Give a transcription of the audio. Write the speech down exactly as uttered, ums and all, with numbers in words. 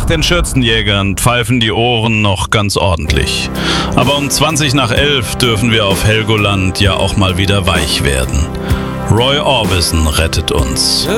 Nach den Schürzenjägern pfeifen die Ohren noch ganz ordentlich. Aber um zwanzig nach elf dürfen wir auf Helgoland ja auch mal wieder weich werden. Roy Orbison rettet uns.